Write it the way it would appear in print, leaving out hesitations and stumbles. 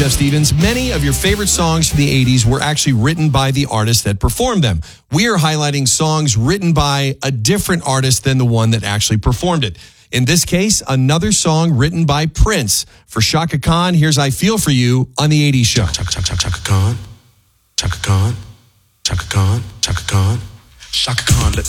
Jeff Stevens. Many of your favorite songs from the 80s were actually written by the artists that performed them. We are highlighting songs written by a different artist than the one that actually performed it. In this case, another song written by Prince. For Chaka Khan, here's I Feel For You on the 80s Show. Chaka Khan, Chaka Khan, Chaka Khan, Chaka Khan, Chaka Khan. Chaka Khan, let